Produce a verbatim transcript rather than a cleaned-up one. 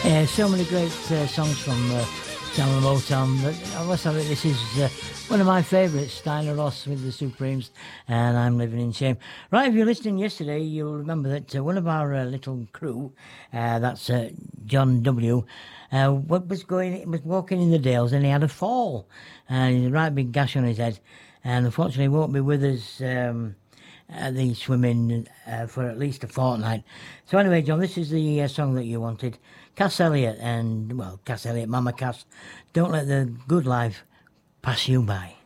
Yeah, so many great uh, songs from uh, Sound of Motown, but I must admit this is uh, one of my favourites, Diana Ross with the Supremes, and I'm Living in Shame. Right, if you're listening yesterday, you'll remember that uh, one of our uh, little crew, uh, that's uh, John W., uh, what was going, was walking in the Dales, and he had a fall, and he had a right big gash on his head, and unfortunately he won't be with us um, at the swimming uh, for at least a fortnight. So anyway, John, this is the uh, song that you wanted. Cass Elliot and, well, Cass Elliot, Mama Cass, Don't Let the Good Life Pass You By.